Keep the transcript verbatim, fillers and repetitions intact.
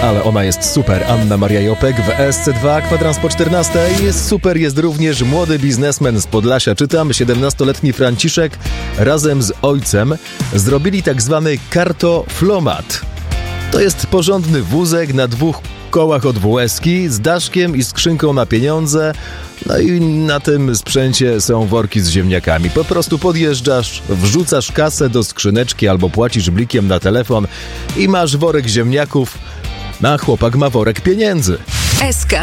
ale ona jest super. Anna Maria Jopek w S C dwa, kwadrans po czternastej. Super jest również młody biznesmen z Podlasia. Czytam, siedemnastoletni Franciszek razem z ojcem zrobili tak zwany kartoflomat. To jest porządny wózek na dwóch kołach od wózki z daszkiem i skrzynką na pieniądze. No i na tym sprzęcie są worki z ziemniakami. Po prostu podjeżdżasz, wrzucasz kasę do skrzyneczki albo płacisz blikiem na telefon i masz worek ziemniaków, a chłopak ma worek pieniędzy. S K